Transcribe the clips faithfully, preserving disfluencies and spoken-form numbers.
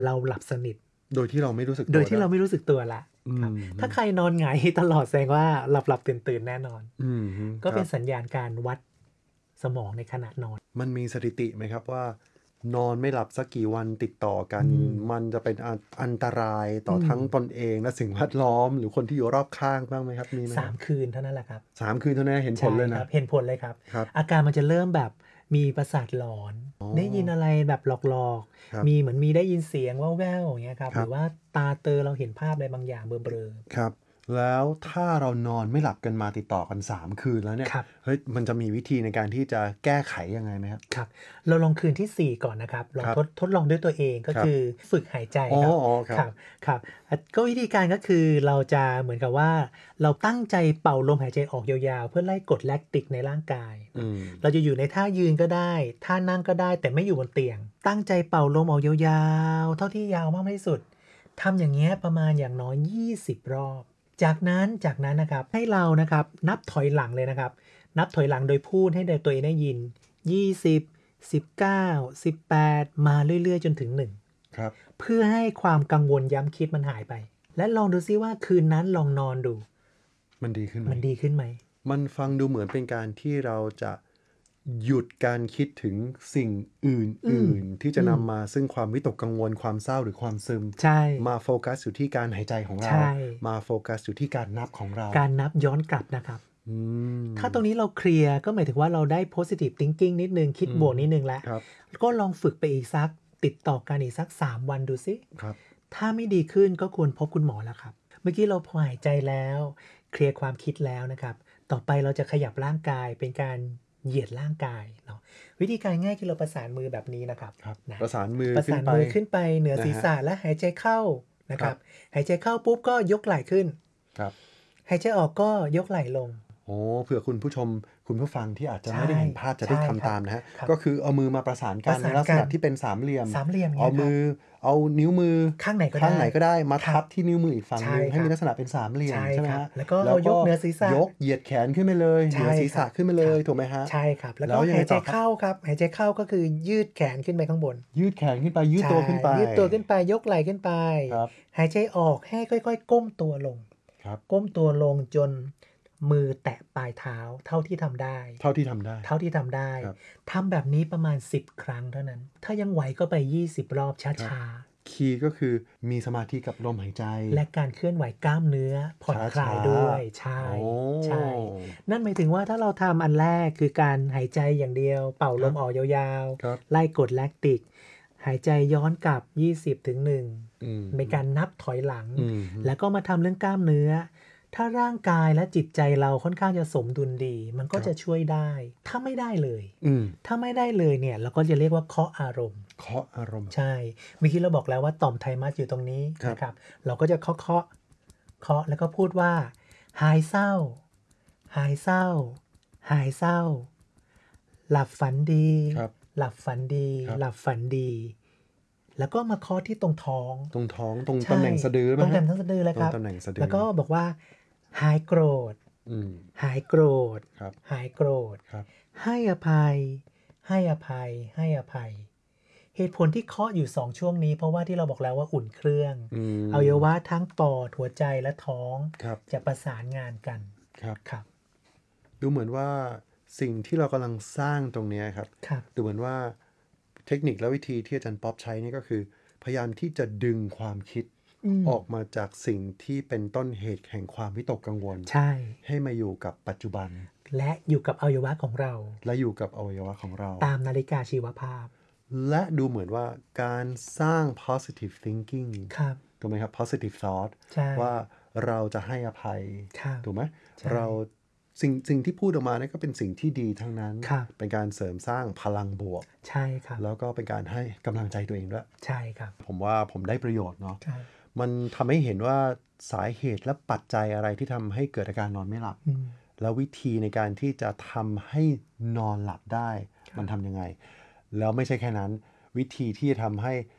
เราหลับสนิทโดยที่เราไม่รู้สึกตัวโดยที่เราไม่รู้สึกตัวละครับถ้าใครนอนหงายตลอดแสดงว่าหลับหลับตื่นตื่นแน่นอนอืมก็เป็นสัญญาณการวัดสมองในขณะนอนมันมีสถิติไหมครับว่านอนไม่หลับสักกี่วันติดต่อกันมันจะเป็นอันตรายต่อทั้งตนเองและสิ่งแวดล้อมหรือคนที่อยู่รอบข้างบ้างไหมครับมีไหมสามคืนเท่านั้นแหละครับสามคืนเท่านั้นเห็นผลเลยนะเห็นผลเลยครับอาการมันจะเริ่มแบบมีประสาทหลอนได้ยินอะไรแบบหลอกๆมีเหมือนมีได้ยินเสียงแว่วๆอย่างเงี้ยครับหรือว่าตาเตอเราเห็นภาพอะไรบางอย่างเบลอๆครับแล้วถ้าเรานอนไม่หลับกันมาติดต่อกันสามคืนแล้วเนี่ยเฮ้ยมันจะมีวิธีในการที่จะแก้ไขยังไงไหมครับครับเราลองคืนที่สี่ก่อนนะครับลองทดทดลองด้วยตัวเองก็คือฝึกหายใจครับครับครับก็วิธีการก็คือเราจะเหมือนกับว่าเราตั้งใจเป่าลมหายใจออกยาวๆเพื่อไล่กรดแลคติกในร่างกายเราจะอยู่ในท่ายืนก็ได้ท่านั่งก็ได้แต่ไม่อยู่บนเตียงตั้งใจเป่าลมออกยาวๆเท่าที่ยาวมากที่สุดทำอย่างเงี้ยประมาณอย่างน้อยยี่สิบรอบจากนั้นจากนั้นนะครับให้เรานะครับนับถอยหลังเลยนะครับนับถอยหลังโดยพูดให้ตัวเองได้ยินยี่สิบ สิบเก้า สิบแปดมาเรื่อยๆจนถึงหนึ่งครับเพื่อให้ความกังวลย้ำคิดมันหายไปและลองดูซิว่าคืนนั้นลองนอนดูมันดีขึ้นไหมมันดีขึ้นไหมมันฟังดูเหมือนเป็นการที่เราจะหยุดการคิดถึงสิ่งอื่นๆที่จะนำมาซึ่งความวิตกกังวลความเศร้าหรือความซึมมาโฟกัสอยู่ที่การหายใจของเรามาโฟกัสอยู่ที่การนับของเราการนับย้อนกลับนะครับถ้าตรงนี้เราเคลียร์ก็หมายถึงว่าเราได้ positive thinking นิดนึงคิดบวกนิดนึงแล้วก็ลองฝึกไปอีกสักติดต่อกันอีกสักสามวันดูสิถ้าไม่ดีขึ้นก็ควรพบคุณหมอแล้วครับเมื่อกี้เราพอหายใจแล้วเคลียร์ความคิดแล้วนะครับต่อไปเราจะขยับร่างกายเป็นการเหยียดร่างกายเนาะวิธีการง่ายคือเราประสานมือแบบนี้นะครับนะประสานมือประสานมือขึ้นไปเหนือศีรษะและหายใจเข้านะครับหายใจเข้าปุ๊บก็ยกไหล่ขึ้นหายใจออกก็ยกไหล่ลงโอ้เผื่อคุณผู้ชมคุณผู้ฟังที่อาจจะไม่ได้เห็นภาพจะได้ทำตามนะฮะก็คือเอามือมาประสานกันในลักษณะที่เป็นสามเหลี่ยมสามเหลี่ยมเอามือเอานิ้วมือข้างไหนก็ได้ข้างไหนก็ได้มาทับที่นิ้วมืออีกฝั่งนึงให้มีลักษณะเป็นสามเหลี่ยมใช่ไหมฮะแล้วก็ยกเหนือศีรษะยกเหยียดแขนขึ้นไปเลยเหนือศีรษะขึ้นไปเลยถูกไหมฮะใช่ครับแล้วก็หายใจเข้าครับหายใจเข้าก็คือยืดแขนขึ้นไปข้างบนยืดแขนขึ้นไปยืดตัวขึ้นไปยืดตัวขึ้นไปยกไหล่ขึ้นไปหายใจออกให้ค่อยๆก้มตัวลงก้มตัวลงจนมือแตะปลายเท้าเท่าที่ทำได้เท่าที่ทำได้เท่าที่ทำได้ทำแบบนี้ประมาณสิบครั้งเท่านั้นถ้ายังไหวก็ไปยี่สิบรอบช้าๆคีย์ก็คือมีสมาธิกับลมหายใจและการเคลื่อนไหวกล้ามเนื้อผ่อนคลายด้วยใช่ใช่นั่นหมายถึงว่าถ้าเราทำอันแรกคือการหายใจอย่างเดียวเป่าลมออกยาวๆไล่กรดแลคติกหายใจย้อนกลับยี่สิบถึงหนึ่งเป็นการนับถอยหลังแล้วก็มาทำเรื่องกล้ามเนื้อถ้าร่างกายและจิตใจเราค่อนข้างจะสมดุลดีมันก็จะช่วยได้ถ้าไม่ได้เลยถ้าไม่ได้เลยเนี่ยเราก็จะเรียกว่าเคาะอารมณ์เคาะอารมณ์ใช่เมื่อกี้เราบอกแล้วว่าต่อมไทมัสอยู่ตรงนี้นะครับเราก็จะเคาะเคาะเคาะแล้วก็พูดว่าหายเศร้าหายเศร้าหายเศร้าหลับฝันดีหลับฝันดีหลับฝันดีแล้วก็มาเคาะที่ตรงท้องตรงท้องตรงตำแหน่งสะดือตรงตำแหน่งสะดือเลยครับแล้วก็บอกว่าหายโกรธหายโกรธหายโกรธให้อภัยให้อภัยให้อภัยเหตุผลที่เคาะอยู่สองช่วงนี้เพราะว่าที่เราบอกแล้วว่าอุ่นเครื่องอวัยวะทั้งปอดหัวใจและท้องจะประสานงานกันครับครับดูเหมือนว่าสิ่งที่เรากำลังสร้างตรงนี้ครับดูเหมือนว่าเทคนิคและวิธีที่อาจารย์ป๊อบใช้นี่ก็คือพยายามที่จะดึงความคิดออกมาจากสิ่งที่เป็นต้นเหตุแห่งความวิตกกังวลใช่ให้มาอยู่กับปัจจุบันและอยู่กับอวัยวะของเราและอยู่กับอวัยวะของเราตามนาฬิกาชีวภาพและดูเหมือนว่าการสร้าง positive thinking ครับถูกไหมครับ positive thought ว่าเราจะให้อภัยถูกไหมเราสิ่งสิ่งที่พูดออกมาเนี่ยก็เป็นสิ่งที่ดีทั้งนั้นเป็นการเสริมสร้างพลังบวกใช่ครับแล้วก็เป็นการให้กำลังใจตัวเองด้วยใช่ครับผมว่าผมได้ประโยชน์เนาะมันทำให้เห็นว่าสาเหตุและปัจจัยอะไรที่ทำให้เกิดอาการนอนไม่หลับแล้ววิธีในการที่จะทำให้นอนหลับได้มันทำยังไงแล้วไม่ใช่แค่นั้นวิธีที่จะทำให้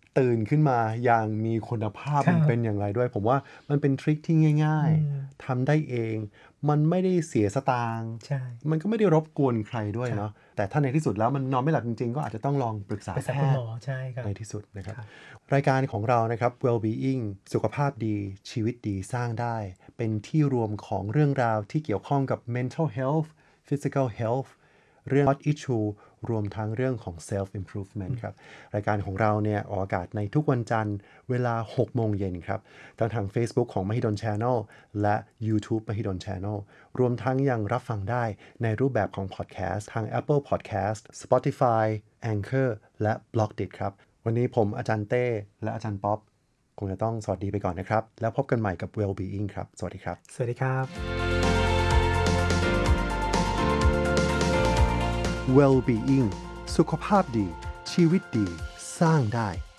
ตื่นขึ้นมาอย่างมีคุณภาพมันเป็นอย่างไรด้วยผมว่ามันเป็นทริคที่ง่ายๆทำได้เองมันไม่ได้เสียสตางค์มันก็ไม่ได้รบกวนใครด้วยเนาะแต่ถ้าในที่สุดแล้วมันนอนไม่หลับจริงๆก็อาจจะต้องลองปรึกษาแพทย์ในที่สุดนะครับรายการของเรานะครับ Well-being สุขภาพดีชีวิตดีสร้างได้เป็นที่รวมของเรื่องราวที่เกี่ยวข้องกับ mental health physical health เรื่อง hot issue รวมทั้งเรื่องของ self improvement ครับรายการของเราเนี่ยออกอากาศในทุกวันจันทร์เวลา หกโมงเย็นครับทั้งทาง Facebook ของ Mahidol Channel และ YouTube Mahidol Channel รวมทั้งยังรับฟังได้ในรูปแบบของ podcast ทาง Apple Podcast Spotify Anchor และ Blogdit ครับวันนี้ผมอาจารย์เต้และอาจารย์ป๊อปคงจะต้องสวัสดีไปก่อนนะครับแล้วพบกันใหม่กับ Well-being ครับสวัสดีครับสวัสดีครับ Well-being สุขภาพดีชีวิตดีสร้างได้